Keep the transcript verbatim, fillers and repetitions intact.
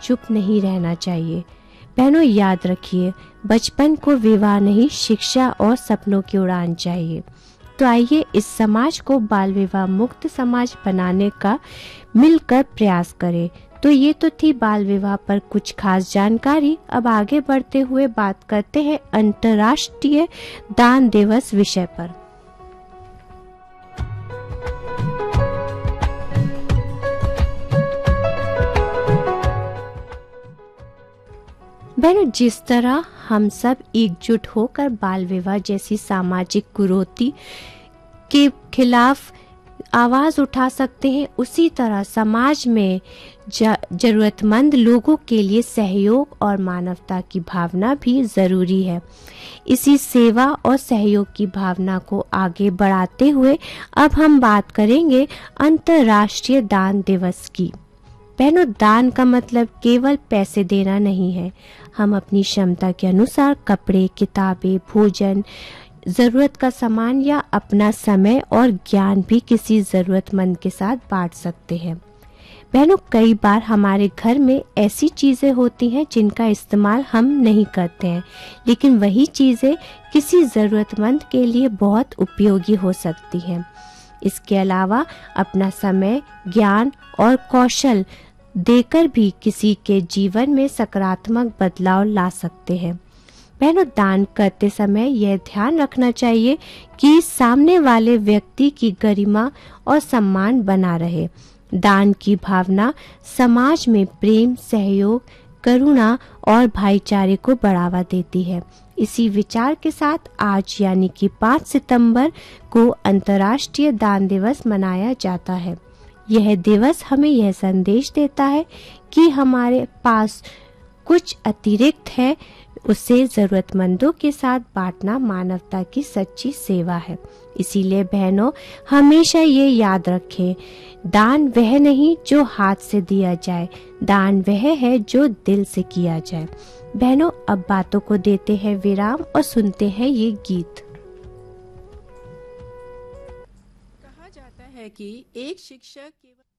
चुप नहीं रहना चाहिए। बहनों, याद रखिए, बचपन को विवाह नहीं, शिक्षा और सपनों की उड़ान चाहिए। तो आइए इस समाज को बाल विवाह मुक्त समाज बनाने का मिलकर प्रयास करें। तो ये तो थी बाल विवाह पर कुछ खास जानकारी। अब आगे बढ़ते हुए बात करते हैं अंतर्राष्ट्रीय दान दिवस विषय पर। बहनों, जिस तरह हम सब एकजुट होकर बाल विवाह जैसी सामाजिक कुरीति के खिलाफ आवाज उठा सकते हैं, उसी तरह समाज में जरूरतमंद लोगों के लिए सहयोग और मानवता की भावना भी जरूरी है। इसी सेवा और सहयोग की भावना को आगे बढ़ाते हुए अब हम बात करेंगे अंतर्राष्ट्रीय दान दिवस की। बहनों, दान का मतलब केवल पैसे देना नहीं है। हम अपनी क्षमता के अनुसार कपड़े, किताबें, भोजन, जरूरत का सामान या अपना समय और ज्ञान भी किसी जरूरतमंद के साथ बांट सकते हैं। बहनों, कई बार हमारे घर में ऐसी चीजें होती हैं जिनका इस्तेमाल हम नहीं करते हैं, लेकिन वही चीजें किसी जरूरतमंद के लिए बहुत उपयोगी हो सकती हैं। इसके अलावा अपना समय, ज्ञान और कौशल देकर भी किसी के जीवन में सकारात्मक बदलाव ला सकते हैं। बहनों, दान करते समय यह ध्यान रखना चाहिए कि सामने वाले व्यक्ति की गरिमा और सम्मान बना रहे। दान की भावना समाज में प्रेम, सहयोग, करुणा और भाईचारे को बढ़ावा देती है। इसी विचार के साथ आज यानी कि पाँच सितंबर को अंतर्राष्ट्रीय दान दिवस मनाया जाता है। यह दिवस हमें यह संदेश देता है कि हमारे पास कुछ अतिरिक्त है, उसे जरूरतमंदों के साथ बांटना मानवता की सच्ची सेवा है। इसीलिए बहनों, हमेशा ये याद रखें, दान वह नहीं जो हाथ से दिया जाए, दान वह है जो दिल से किया जाए। बहनों, अब बातों को देते हैं विराम और सुनते हैं ये गीत। कहा जाता है कि एक शिक्षक केवल